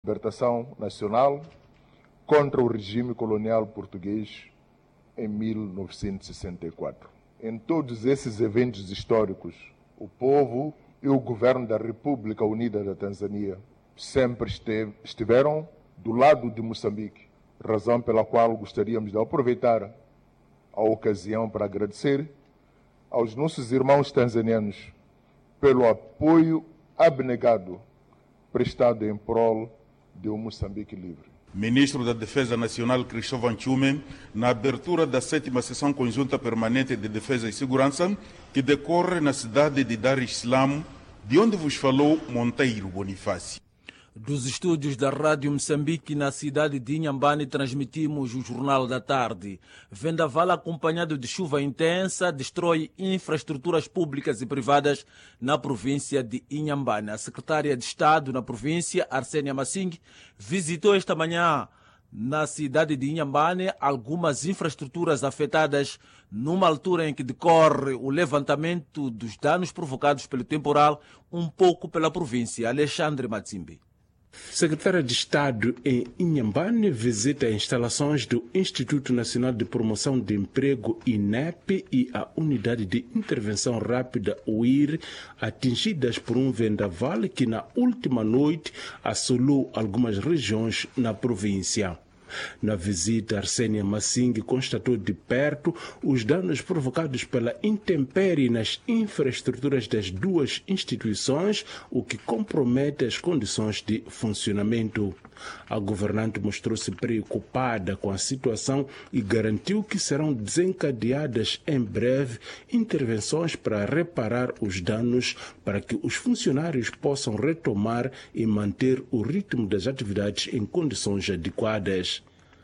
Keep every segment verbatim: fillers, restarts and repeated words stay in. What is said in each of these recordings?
libertação nacional contra o regime colonial português em mil novecentos e sessenta e quatro. Em todos esses eventos históricos, o povo e o governo da República Unida da Tanzânia sempre esteve, estiveram do lado de Moçambique, razão pela qual gostaríamos de aproveitar a ocasião para agradecer aos nossos irmãos tanzanianos pelo apoio abnegado prestado em prol de um Moçambique livre. Ministro da Defesa Nacional Cristóvão Chumen, na abertura da sétima sessão conjunta permanente de Defesa e Segurança, que decorre na cidade de Dar es Salaam, de onde vos falou Monteiro Bonifácio. Dos estúdios da Rádio Moçambique na cidade de Inhambane transmitimos o Jornal da Tarde. Vendaval acompanhado de chuva intensa destrói infraestruturas públicas e privadas na província de Inhambane. A secretária de Estado na província, Arsênia Massing, visitou esta manhã na cidade de Inhambane algumas infraestruturas afetadas numa altura em que decorre o levantamento dos danos provocados pelo temporal um pouco pela província. Alexandre Matsimbi. Secretária de Estado em Inhambane visita instalações do Instituto Nacional de Promoção de Emprego, I N E P, e a Unidade de Intervenção Rápida, U I R, atingidas por um vendaval que na última noite assolou algumas regiões na província. Na visita, Arsênia Massing constatou de perto os danos provocados pela intempérie nas infraestruturas das duas instituições, o que compromete as condições de funcionamento. A governante mostrou-se preocupada com a situação e garantiu que serão desencadeadas em breve intervenções para reparar os danos para que os funcionários possam retomar e manter o ritmo das atividades em condições adequadas.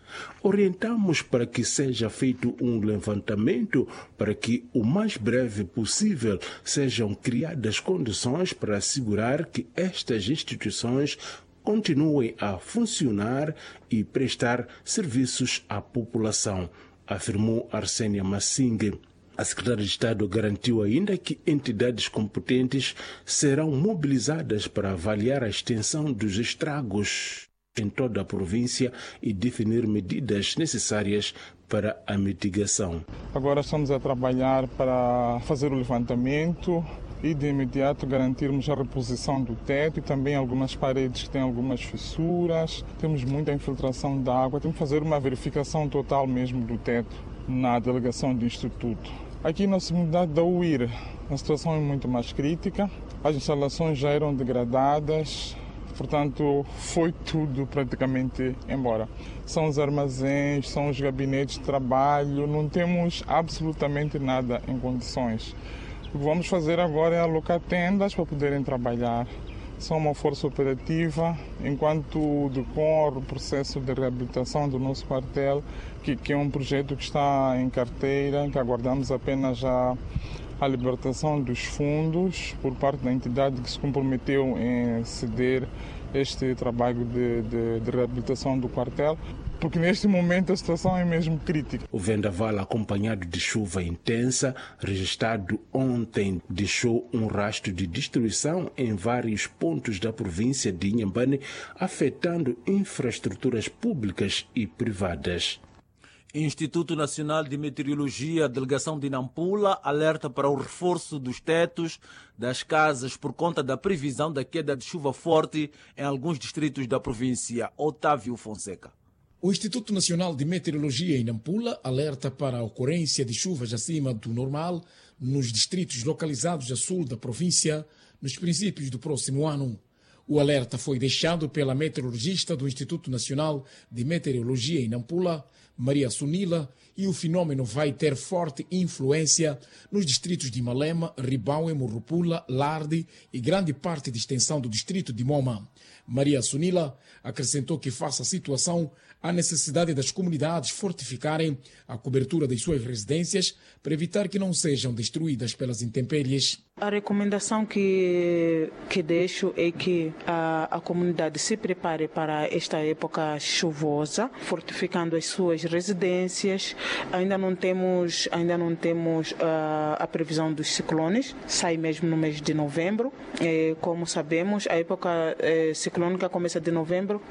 Orientamos para que seja feito um levantamento para que o mais breve possível sejam criadas condições para assegurar que estas instituições continuem a funcionar e prestar serviços à população, afirmou Arsênia Massing. A Secretária de Estado garantiu ainda que entidades competentes serão mobilizadas para avaliar a extensão dos estragos em toda a província e definir medidas necessárias para a mitigação. Agora estamos a trabalhar para fazer o levantamento e de imediato garantirmos a reposição do teto e também algumas paredes que têm algumas fissuras. Temos muita infiltração de água, temos que fazer uma verificação total mesmo do teto na delegação do Instituto. Aqui na comunidade da U I R a situação é muito mais crítica, as instalações já eram degradadas, portanto, foi tudo praticamente embora. São os armazéns, são os gabinetes de trabalho, não temos absolutamente nada em condições. O que vamos fazer agora é alocar tendas para poderem trabalhar. São uma força operativa, enquanto decorre o processo de reabilitação do nosso quartel, que, que é um projeto que está em carteira, que aguardamos apenas já a libertação dos fundos por parte da entidade que se comprometeu em ceder este trabalho de, de, de reabilitação do quartel, porque neste momento a situação é mesmo crítica. O vendaval acompanhado de chuva intensa, registrado ontem, deixou um rastro de destruição em vários pontos da província de Inhambane, afetando infraestruturas públicas e privadas. Instituto Nacional de Meteorologia, Delegação de Nampula, alerta para o reforço dos tetos das casas por conta da previsão da queda de chuva forte em alguns distritos da província. Otávio Fonseca. O Instituto Nacional de Meteorologia em Nampula alerta para a ocorrência de chuvas acima do normal nos distritos localizados a sul da província nos princípios do próximo ano. O alerta foi deixado pela meteorologista do Instituto Nacional de Meteorologia em Nampula, Maria Sunila, e o fenômeno vai ter forte influência nos distritos de Malema, Ribaue, Murrupula, Larde e grande parte de extensão do distrito de Moma. Maria Sunila acrescentou que, face à situação, há necessidade das comunidades fortificarem a cobertura das suas residências para evitar que não sejam destruídas pelas intempéries. A recomendação que, que deixo é que a, a comunidade se prepare para esta época chuvosa, fortificando as suas residências. Ainda não temos, ainda não temos uh, a previsão dos ciclones, sai mesmo no mês de novembro. É, como sabemos, a época é, ciclônica começa de novembro